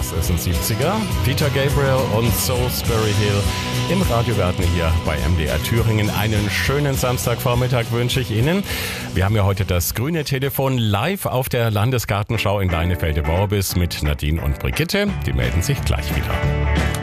das ist ein 70er. Peter Gabriel und Salisbury Hill im Radiogarten hier bei MDR Thüringen. Einen schönen Samstagvormittag wünsche ich Ihnen. Wir haben ja heute das grüne Telefon live auf der Landesgartenschau in Leinefelde-Worbis mit Nadine und Brigitte. Die melden sich gleich wieder.